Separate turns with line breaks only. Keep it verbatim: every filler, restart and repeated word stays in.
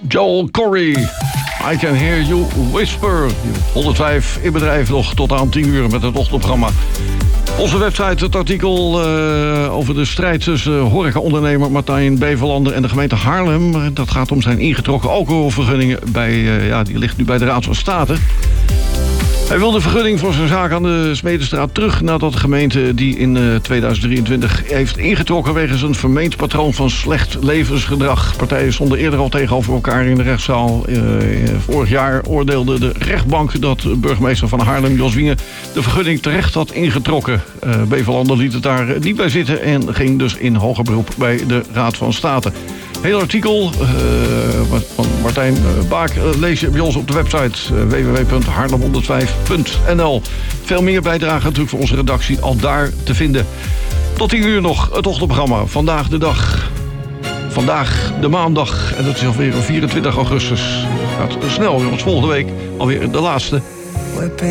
Joel Corry, I Can Hear You Whisper. honderdvijf in bedrijf nog tot aan tien uur met het ochtendprogramma. Onze website, het artikel uh, over de strijd tussen horecaondernemer Martijn Bevelander en de gemeente Haarlem. Dat gaat om zijn ingetrokken alcoholvergunningen. Bij, uh, ja, die ligt nu bij de Raad van State. Hij wil de vergunning voor zijn zaak aan de Smedestraat terug nadat de gemeente die in uh, tweeduizend drieëntwintig heeft ingetrokken wegens een vermeend patroon van slecht levensgedrag. Partijen stonden eerder al tegenover elkaar in de rechtszaal. Uh, vorig jaar oordeelde de rechtbank dat burgemeester van Haarlem, Jos Wiene, de vergunning terecht had ingetrokken. Uh, Bevelander liet het daar niet bij zitten en ging dus in hoger beroep bij de Raad van State. Heel artikel uh, van Martijn Baak uh, lees je bij ons op de website uh, w w w punt haarlem honderdvijf punt n l. Veel meer bijdragen natuurlijk voor onze redactie al daar te vinden. Tot tien uur nog het ochtendprogramma. Vandaag de dag. Vandaag de maandag. En dat is alweer vierentwintig augustus. Gaat snel, jongens. Volgende week alweer de laatste.